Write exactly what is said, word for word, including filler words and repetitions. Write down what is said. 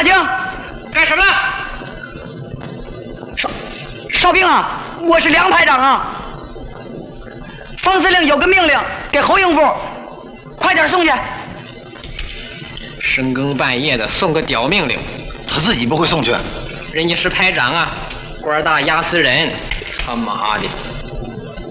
大警， 干什么？ 少少兵啊，我是梁排长啊。冯司令有个命令给侯应部，快点送去。 深更半夜的送个屌命令， 他自己不会送去。 人家是排长啊，官大压死人，他妈的！